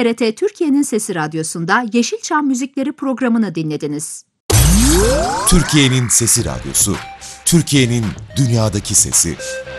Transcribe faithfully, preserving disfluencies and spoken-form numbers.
T R T Türkiye'nin Sesi Radyosu'nda Yeşilçam Müzikleri programını dinlediniz. Türkiye'nin Sesi Radyosu, Türkiye'nin dünyadaki sesi.